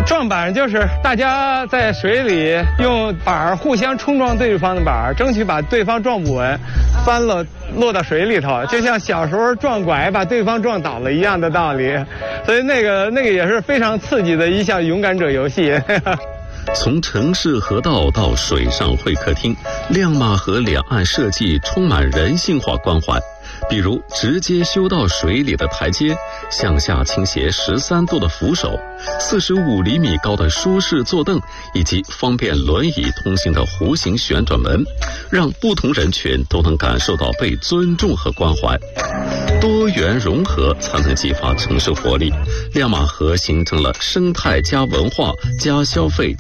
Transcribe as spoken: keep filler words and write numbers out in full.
撞板就是大家在水里用板儿互相冲撞对方的板儿，争取把对方撞不稳，翻了落到水里头，就像小时候撞拐把对方撞倒了一样的道理。所以那个那个也是非常刺激的一项勇敢者游戏。 从城市河道到水上会客厅，亮马河两岸设计充满人性化关怀。比如直接修到水里的台阶，向下倾斜十三度的扶手，四十五厘米高的舒适坐凳，以及方便轮椅通行的弧形旋转门，让不同人群都能感受到被尊重和关怀。多元融合才能激发城市活力。亮马河形成了生态加文化加消费